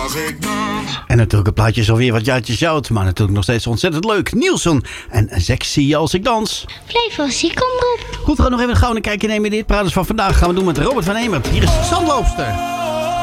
als ik dans. En natuurlijk het plaatje is alweer wat jaartjes oud, maar natuurlijk nog steeds ontzettend leuk. Nielsen en Sexy als ik dans. Flevo Ziekomroep. Goed, we gaan nog even gauw een kijkje nemen in dit Praters van vandaag. Gaan we doen met Robert van Emert. Hier is Zandloopster.